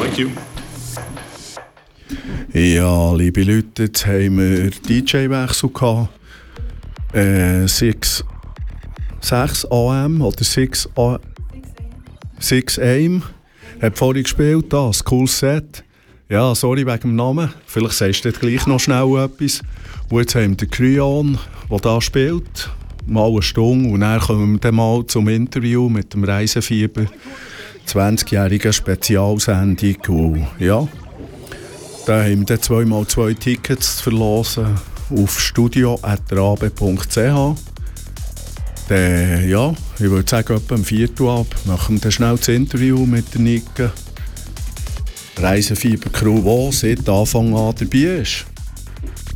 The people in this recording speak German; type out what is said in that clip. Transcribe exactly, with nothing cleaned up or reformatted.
Thank you. Ja, liebe Leute, jetzt haben wir D J-Wechsel gehabt. Äh, sechs A M oder sechs A M. Hat vorhin gespielt, das cooles Set. Ja, sorry wegen dem Namen. Vielleicht sagst du gleich noch schnell etwas. Und jetzt haben wir den Kryon, der da spielt. Mal eine Stunde. Und dann kommen wir dann mal zum Interview mit dem Reisefieber. zwanzigjährige Spezialsendung. Und ja, da haben wir dann zweimal zwei Tickets zu verlosen auf studio at rabe punkt c h. Dann, ja, ich würde sagen, etwa um Viertel ab machen wir dann schnell das Interview mit der Nike. Reisefieber-Crew, die seit Anfang an dabei ist.